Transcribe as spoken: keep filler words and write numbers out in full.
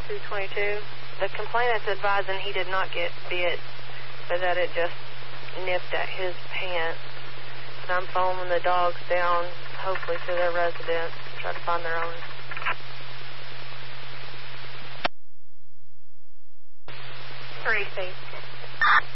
two twenty-two. The complainant's advising he did not get bit, but that it just nipped at his pants. And I'm following the dogs down, hopefully to their residence, to try to find their own. Tracy.